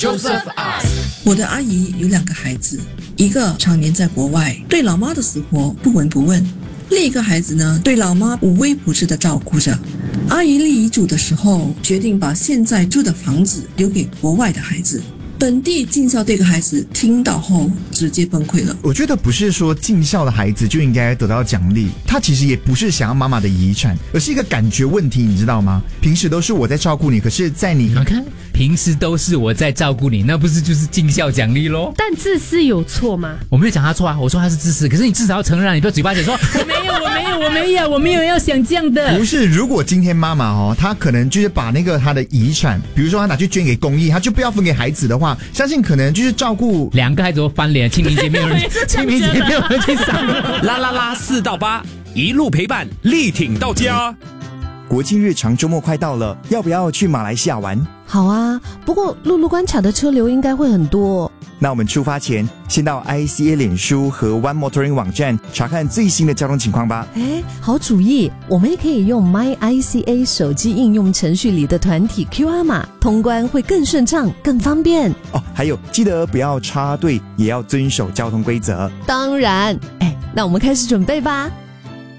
Joseph asks。 我的阿姨有2个孩子，一个常年在国外，对老妈的死活不闻不问，另一个孩子呢，对老妈无微不至的照顾着。阿姨立遗嘱的时候，决定把现在住的房子留给国外的孩子。本地尽孝这个孩子听到后直接崩溃了。 我觉得不是说尽孝的孩子就应该得到奖励，他其实也不是想要妈妈的遗产，而是一个感觉问题，你知道吗？平时都是我在照顾你，可是在你看，平时都是我在照顾你，那不是就是尽孝奖励咯？ 但自私有错吗？ 我没有讲他错啊，我说他是自私，可是你至少要承认，你不要嘴巴讲说我没有要想这样的。 不是，如果今天妈妈她可能就是把那个她的遗产，比如说她拿去捐给公益，她就不要分给孩子的话，相信可能就是照顾 2个孩子都翻脸，清明节没有人去赏。 啦啦啦4到8，一路陪伴，力挺到家。 国庆日长周末快到了，要不要去马来西亚玩？ 好啊，不过陆路关卡的车流应该会很多。 那我们出发前，先到 ICA 脸书和 One Motoring 网站查看最新的交通情况吧。 好主意，我们也可以用 MyICA 手机应用程序里的团体 QR 码，通关会更顺畅、更方便。 哦，还有记得不要插队，也要遵守交通规则。 当然，那我们开始准备吧。